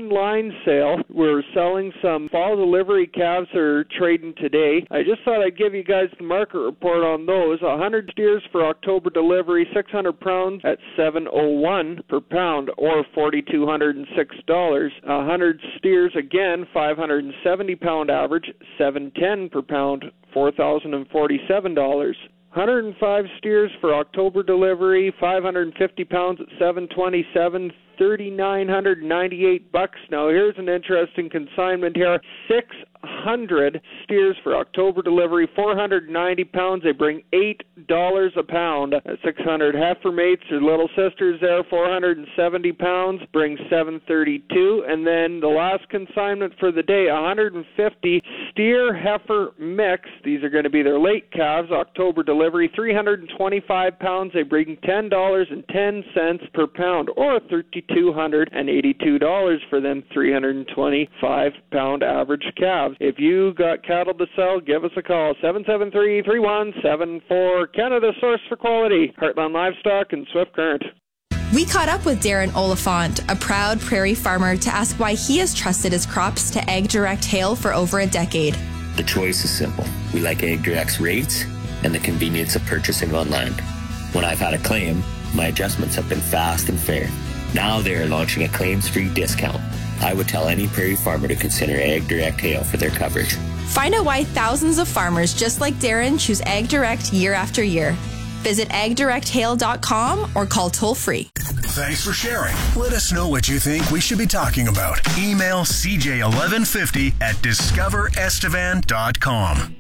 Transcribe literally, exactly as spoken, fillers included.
online sale. We're selling some fall delivery calves that are trading today. I just thought I'd give you guys the market report on those. one hundred steers for October delivery, six hundred pounds at seven oh one per pound, or four thousand two hundred six dollars. one hundred steers again, five hundred seventy pound average, seven ten per pound, four thousand forty-seven dollars. one hundred five steers for October delivery, five hundred fifty pounds at seven twenty-seven, three thousand nine hundred ninety-eight bucks. Now here's an interesting consignment here. six hundred steers for October delivery, four hundred ninety pounds. They bring eight dollars a pound. six hundred heifer mates or little sisters there, four hundred seventy pounds, bring seven thirty-two. And then the last consignment for the day, one hundred fifty steer heifer mix. These are going to be their late calves, October delivery, three hundred twenty-five pounds. They bring ten dollars and ten cents per pound, or three thousand two hundred eighty-two dollars for them three hundred twenty-five pound average calves. If you got cattle to sell, give us a call, seven seven three, three one seven four. Canada's source for quality, Heartland Livestock and Swift Current. We caught up with Darren Oliphant, a proud prairie farmer, to ask why he has trusted his crops to AgDirect Hail for over a decade. The choice is simple. We like AgDirect's rates and the convenience of purchasing online. When I've had a claim, my adjustments have been fast and fair. Now they are launching a claims-free discount. I would tell any prairie farmer to consider AgDirect Hail for their coverage. Find out why thousands of farmers just like Darren choose AgDirect year after year. Visit ag direct hail dot com or call toll-free. Thanks for sharing. Let us know what you think we should be talking about. Email c j eleven fifty at discover estevan dot com.